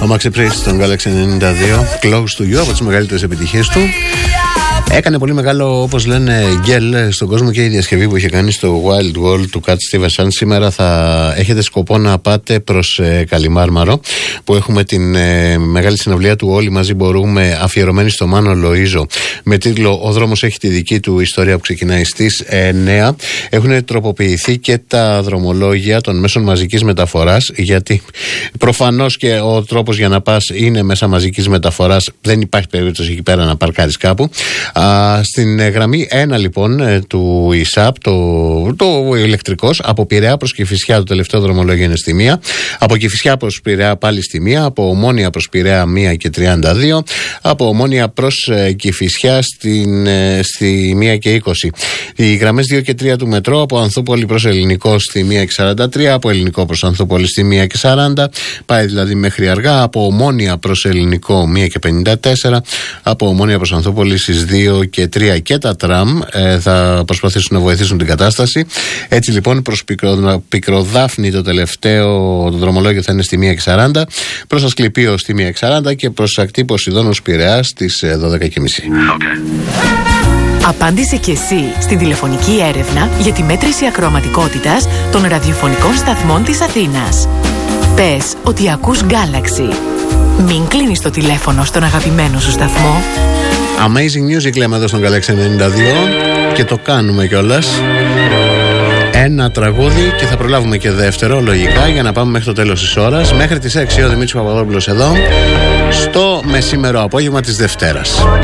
Ο Maxi Priest στον Galaxy 92, Close to You, από τις μεγαλύτερες επιτυχίες του. Έκανε πολύ μεγάλο, όπως λένε, γκέλ στον κόσμο και η διασκευή που είχε κάνει στο Wild World του Cat Stevenson. Σήμερα θα έχετε σκοπό να πάτε προς Καλιμάρμαρο, που έχουμε την μεγάλη συναυλία του Όλοι Μαζί Μπορούμε, αφιερωμένη στο Μάνο Λοΐζο, με τίτλο «Ο δρόμος έχει τη δική του ιστορία», που ξεκινάει στις 9. Έχουν τροποποιηθεί και τα δρομολόγια των μέσων μαζικής μεταφοράς, γιατί προφανώς και ο τρόπος για να πας είναι μέσα μαζικής μεταφοράς. Δεν υπάρχει περίπτωση εκεί πέρα να παρκάρεις κάπου. Στην γραμμή 1 λοιπόν του ΙΣΑΠ, το ηλεκτρικός, από Πειραιά προς Κηφισιά το τελευταίο δρομολόγιο είναι στη 1, από Κηφισιά προς Πειραιά πάλι στη 1, από Ομόνια προς Πειραιά 1 και 32, από Ομόνια προς Κηφισιά στη 1 και 20. Οι γραμμές 2 και 3 του μετρό, από Ανθούπολη προς Ελληνικό στη 1 και 43, από Ελληνικό προς Ανθούπολη στη 1 και 40, πάει δηλαδή μέχρι αργά, από Ομόνια προς Ελληνικό 1 και 54, από Ομόνια προς Ανθούπολη στις 2 και 3, και τα τραμ θα προσπαθήσουν να βοηθήσουν την κατάσταση. Έτσι λοιπόν προς Πικροδάφνη το τελευταίο το δρομολόγιο θα είναι στη 1 και 40, προς Ασκληπείο στη 1 και 40 και προς ακτή Ποσειδώνος Πειραιάς στις 12 και μισή. Απάντησε και εσύ στην τηλεφωνική έρευνα για τη μέτρηση ακροαματικότητας των ραδιοφωνικών σταθμών της Αθήνας. Πες ότι ακούς Galaxy. Μην κλείνεις το τηλέφωνο στον αγαπημένο σου σταθμό. Amazing Music λέμε εδώ στον Galaxy 92 και το κάνουμε κιόλας. Ένα τραγούδι και θα προλάβουμε και δεύτερο, λογικά, για να πάμε μέχρι το τέλος της ώρας. Μέχρι τις 6 ο Δημήτρης Παπαδόπουλος εδώ, στο μεσήμερο απόγευμα της Δευτέρας.